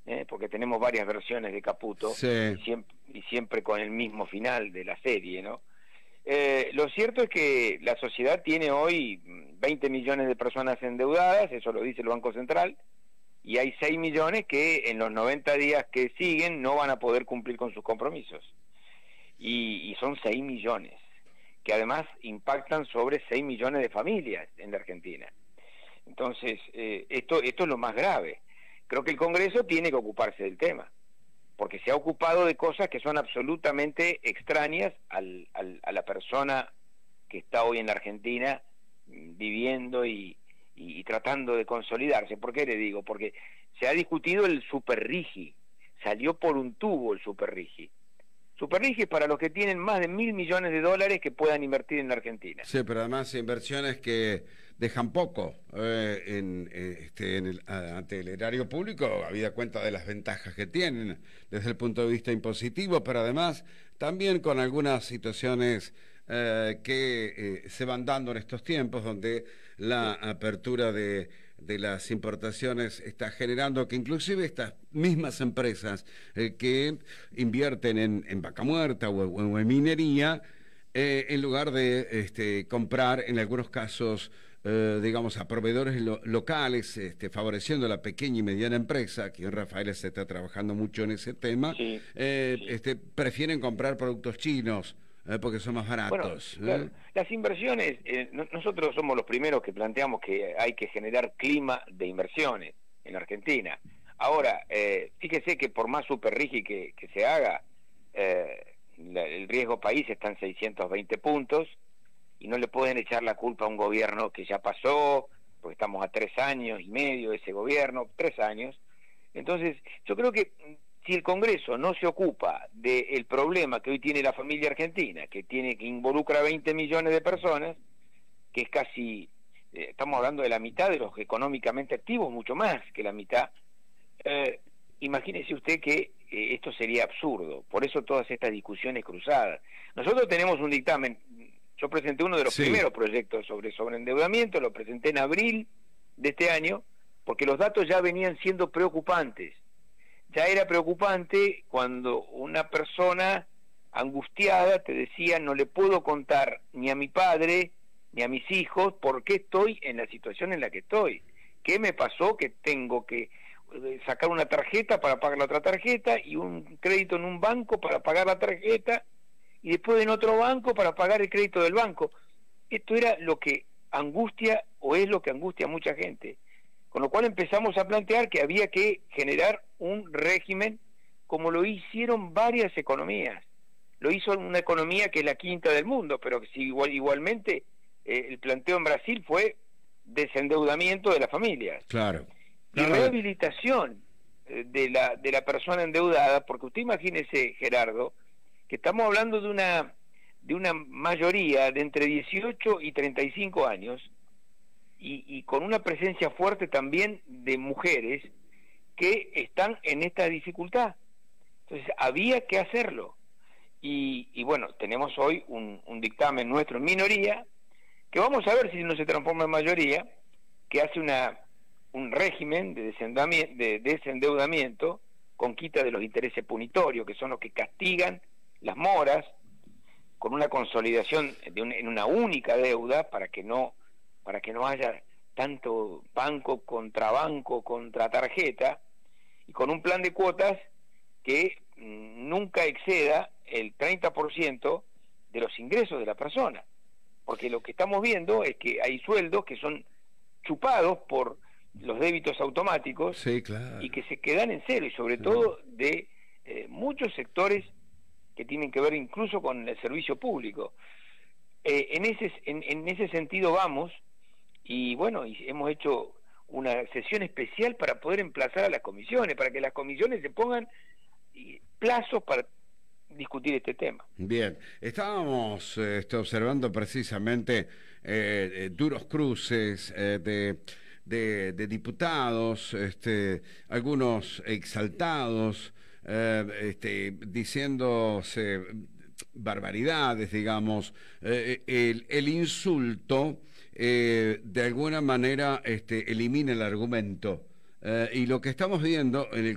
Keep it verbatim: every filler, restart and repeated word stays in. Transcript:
¿eh? Porque tenemos varias versiones de Caputo, Sí. y, siempre, y siempre con el mismo final de la serie, ¿no? Eh, lo cierto es que la sociedad tiene hoy veinte millones de personas endeudadas, eso lo dice el Banco Central, y hay seis millones que en los noventa días que siguen no van a poder cumplir con sus compromisos. Y, y son seis millones, que además impactan sobre seis millones de familias en la Argentina. Entonces, eh, esto, esto es lo más grave. Creo que el Congreso tiene que ocuparse del tema, porque se ha ocupado de cosas que son absolutamente extrañas al, al, a la persona que está hoy en la Argentina viviendo y, y, y tratando de consolidarse. ¿Por qué le digo? Porque se ha discutido el superrigi, salió por un tubo el superrigi. Superrigi es para los que tienen más de mil millones de dólares que puedan invertir en la Argentina. Sí, pero además inversiones que dejan poco eh, en, eh, este, en el, ante el erario público, habida cuenta de las ventajas que tienen desde el punto de vista impositivo, pero además también con algunas situaciones eh, que eh, se van dando en estos tiempos, donde la apertura de, de las importaciones está generando que inclusive estas mismas empresas eh, que invierten en, en vaca muerta o, o en minería, eh, en lugar de este, comprar en algunos casos Eh, digamos, a proveedores lo, locales, este, favoreciendo a la pequeña y mediana empresa, aquí en Rafael se está trabajando mucho en ese tema, sí, eh, sí. Este, prefieren comprar productos chinos eh, porque son más baratos. Bueno, claro, ¿eh? Las inversiones, eh, no, nosotros somos los primeros que planteamos que hay que generar clima de inversiones en la Argentina. Ahora, eh, fíjese que por más superrigi que, que se haga, eh, la, el riesgo país está en seiscientos veinte puntos, y no le pueden echar la culpa a un gobierno que ya pasó, porque estamos a tres años y medio de ese gobierno, tres años. Entonces, yo creo que si el Congreso no se ocupa del problema que hoy tiene la familia argentina, que tiene que involucra a veinte millones de personas, que es casi, eh, estamos hablando de la mitad de los económicamente activos, mucho más que la mitad, eh, imagínese usted que eh, esto sería absurdo. Por eso todas estas discusiones cruzadas. Nosotros tenemos un dictamen. Yo presenté uno de los sí. primeros proyectos sobre sobreendeudamiento, lo presenté en abril de este año, porque los datos ya venían siendo preocupantes. Ya era preocupante cuando una persona angustiada te decía: no le puedo contar ni a mi padre ni a mis hijos por qué estoy en la situación en la que estoy. ¿Qué me pasó que tengo que sacar una tarjeta para pagar la otra tarjeta y un crédito en un banco para pagar la tarjeta, y después en otro banco para pagar el crédito del banco? Esto era lo que angustia, o es lo que angustia a mucha gente. Con lo cual empezamos a plantear que había que generar un régimen como lo hicieron varias economías. Lo hizo una economía que es la quinta del mundo, pero que si igual, igualmente eh, el planteo en Brasil fue desendeudamiento de las familias. Claro. Y claro. rehabilitación eh, de la, de la persona endeudada, porque usted imagínese, Gerardo, que estamos hablando de una de una mayoría de entre dieciocho y treinta y cinco años, y, y con una presencia fuerte también de mujeres que están en esta dificultad. Entonces había que hacerlo, y, y bueno, tenemos hoy un, un dictamen nuestro en minoría, que vamos a ver si no se transforma en mayoría, que hace una un régimen de desendeudamiento, de desendeudamiento con quita de los intereses punitorios, que son los que castigan las moras, con una consolidación de un, en una única deuda, para que no para que no haya tanto banco contra banco contra tarjeta, y con un plan de cuotas que mmm, nunca exceda el treinta por ciento de los ingresos de la persona, porque lo que estamos viendo es que hay sueldos que son chupados por los débitos automáticos, sí, claro. y que se quedan en cero, y sobre sí. todo de eh, muchos sectores que tienen que ver incluso con el servicio público. Eh, en ese en, en ese sentido vamos, y bueno, y hemos hecho una sesión especial para poder emplazar a las comisiones, para que las comisiones se pongan plazos para discutir este tema. Bien, estábamos eh, este, observando precisamente eh, eh, duros cruces eh, de, de, de diputados, este, algunos exaltados, eh, este, diciéndose barbaridades, digamos, eh, el, el insulto eh, de alguna manera este, elimina el argumento, eh, y lo que estamos viendo en el